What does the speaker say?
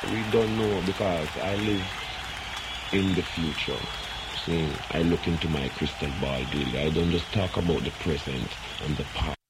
We don't know because I live in the future. See, I look into my crystal ball daily. I don't just talk about the present and the past.